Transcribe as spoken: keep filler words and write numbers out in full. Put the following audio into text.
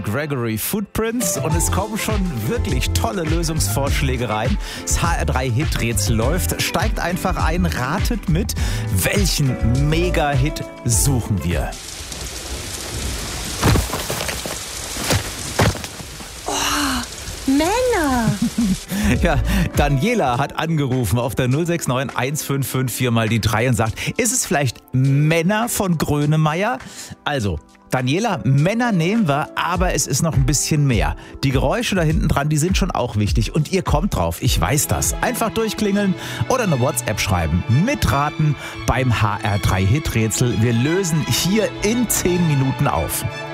Gregory Footprints und es kommen schon wirklich tolle Lösungsvorschläge rein. Das H R drei Hit-Rätsel läuft. Steigt einfach ein, ratet mit. Welchen Mega-Hit suchen wir? Männer! Ja, Daniela hat angerufen auf der null sechs neun eins fünf fünf vier mal die drei und sagt, ist es vielleicht Männer von Grönemeyer? Also, Daniela, Männer nehmen wir, aber es ist noch ein bisschen mehr. Die Geräusche da hinten dran, die sind schon auch wichtig und ihr kommt drauf, ich weiß das. Einfach durchklingeln oder eine WhatsApp schreiben. Mitraten beim H R drei Hit-Rätsel. Wir lösen hier in zehn Minuten auf.